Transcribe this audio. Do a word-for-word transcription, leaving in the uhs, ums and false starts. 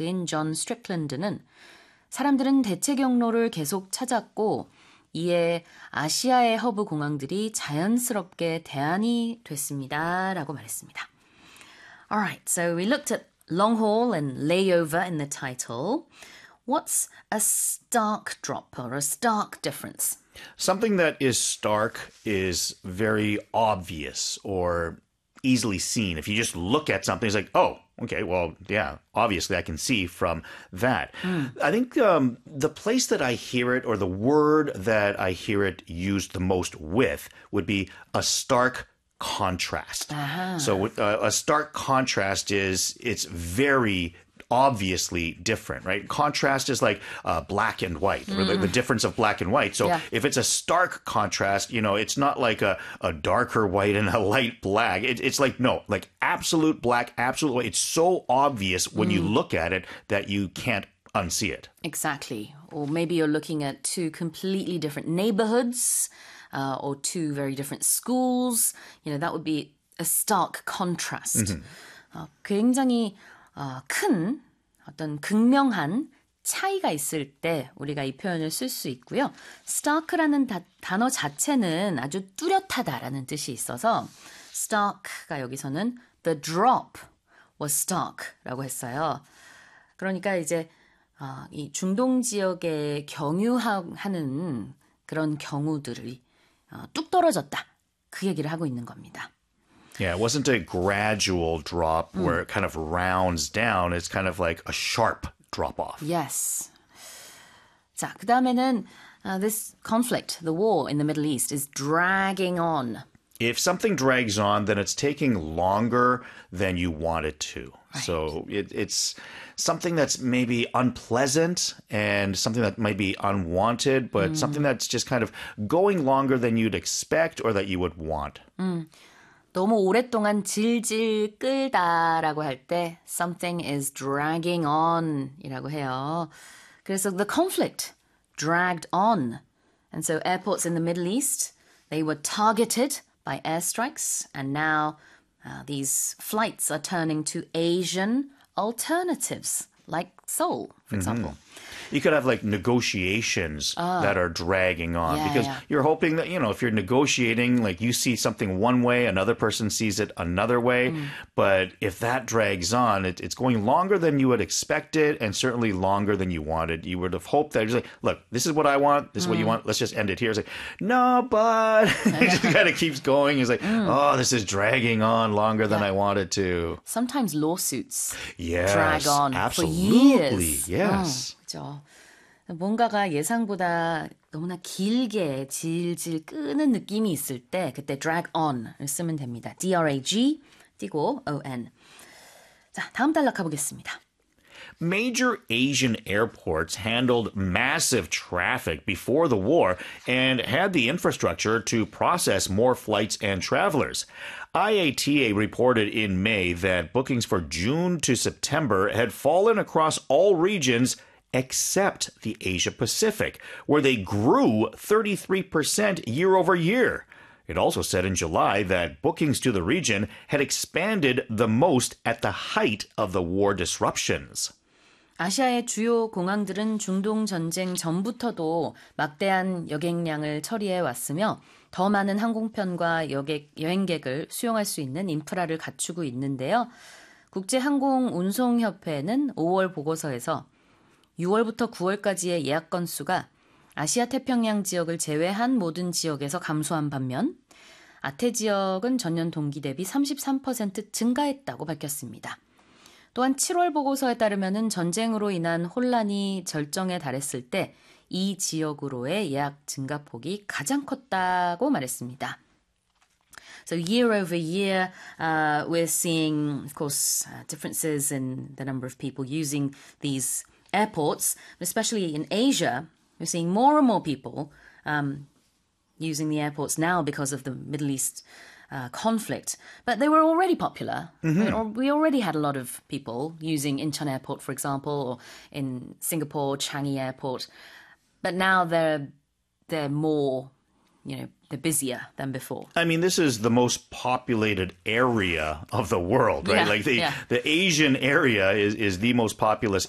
아키텍트인 존 스트릭랜드는 사람들은 대체 경로를 계속 찾았고 이에 아시아의 허브 공항들이 자연스럽게 대안이 됐습니다. 라고 말했습니다. Alright, so we looked at long haul and layover in the title. What's a stark drop or a stark difference? Something that is stark is very obvious or easily seen. If you just look at something, it's like, oh, okay, well, yeah, obviously I can see from that. Mm. I think um, the place that I hear it or the word that I hear it used the most with would be a stark contrast. Uh-huh. So uh, a stark contrast is it's very obviously different, right? Contrast is like uh, black and white, mm. or the, the difference of black and white. So yeah. if it's a stark contrast, you know, it's not like a, a darker white and a light black. It, it's like, no, like absolute black, absolute white. It's so obvious when mm. you look at it that you can't unsee it. Exactly. Or maybe you're looking at two completely different neighborhoods uh, or two very different schools. You know, that would be a stark contrast. Mm-hmm. 어, 굉장히 어, 큰 어떤 극명한 차이가 있을 때 우리가 이 표현을 쓸 수 있고요. stark라는 다, 단어 자체는 아주 뚜렷하다라는 뜻이 있어서 stark가 여기서는 the drop was stark라고 했어요. 그러니까 이제 어, 이 중동 지역에 경유하는 그런 경우들이 어, 뚝 떨어졌다. 그 얘기를 하고 있는 겁니다. Yeah, it wasn't a gradual drop mm. where it kind of rounds down. It's kind of like a sharp drop-off. Yes. 자, 그 다음에는 uh, this conflict, the war in the Middle East, is dragging on. If something drags on, then it's taking longer than you want it to. Right. So it, it's something that's maybe unpleasant and something that might be unwanted, but mm. something that's just kind of going longer than you'd expect or that you would want. 음. 너무 오랫동안 질질 끌다라고 할 때 something is dragging on 이라고 해요. 그래서 the conflict dragged on. And so airports in the Middle East, they were targeted by airstrikes. And now uh, these flights are turning to Asian alternatives, like Seoul, for example. Mm-hmm. You could have like negotiations uh, that are dragging on yeah, because yeah. you're hoping that, you know, if you're negotiating, like you see something one way, another person sees it another way. Mm. But if that drags on, it, it's going longer than you would expect it and certainly longer than you wanted. You would have hoped that, like, look, this is what I want. This is mm. what you want. Let's just end it here. It's like, no, but it just kind of keeps going. It's like, mm. oh, this is dragging on longer than yeah. I wanted to. Sometimes lawsuits yes, drag on absolutely. for years. Yes. 어. 그렇죠. 뭔가가 예상보다 너무나 길게 질질 끄는 느낌이 있을 때 그때 drag on을 쓰면 됩니다. D-R-A-G 띄고 O-N. 자, 다음 단락 가보겠습니다. Major Asian airports handled massive traffic before the war and had the infrastructure to process more flights and travelers. I A T A reported in May that bookings for June to September had fallen across all regions except the Asia Pacific, where they grew thirty-three percent year over year. It also said in July that bookings to the region had expanded the most at the height of the war disruptions. 아시아의 주요 공항들은 중동 전쟁 전부터도 막대한 여객량을 처리해 왔으며 더 많은 항공편과 여객, 여행객을 수용할 수 있는 인프라를 갖추고 있는데요. 국제항공운송협회는 오월 보고서에서 유월부터 구월까지의 예약 건수가 아시아 태평양 지역을 제외한 모든 지역에서 감소한 반면 아태 지역은 전년 동기 대비 삼십삼 퍼센트 증가했다고 밝혔습니다. 또한 칠월 보고서에 따르면 전쟁으로 인한 혼란이 절정에 달했을 때 이 지역으로의 예약 증가폭이 가장 컸다고 말했습니다. So year over year, uh, we're seeing, of course, uh, differences in the number of people using these airports, especially in Asia. We're seeing more and more people um, using the airports now because of the Middle East uh, conflict. But they were already popular. Mm-hmm. We already had a lot of people using Incheon Airport, for example, or in Singapore, Changi Airport. But now they're they're more, you know, they're busier than before. I mean, this is the most populated area of the world, right? Yeah, like the, yeah. the Asian area is, is the most populous